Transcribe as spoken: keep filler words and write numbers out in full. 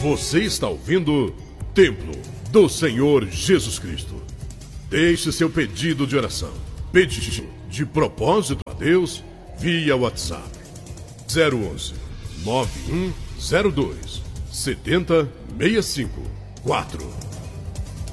Você está ouvindo Templo do Senhor Jesus Cristo. Deixe seu pedido de oração, pedido de propósito a Deus via WhatsApp zero onze, nove um zero dois, sete zero seis cinco quatro.